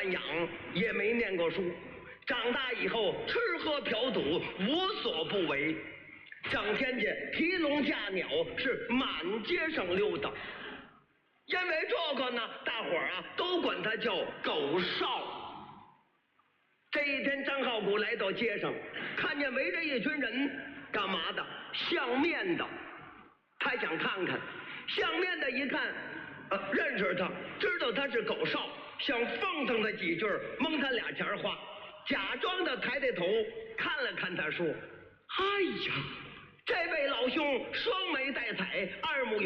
惯养，也没念过书，长大以后吃喝嫖赌无所不为，整天去提笼架鸟，是满街上溜达。因为这个呢，大伙儿啊都管他叫狗少。这一天，张浩古来到街上，看见围着一群人，干嘛的？相面的。他想看看，相面的一看，认识他，知道他是狗少，想奉承他几句，蒙他俩钱花，假装的抬抬头看了看他，说：“哎呀，这位老兄双眉带彩，二目有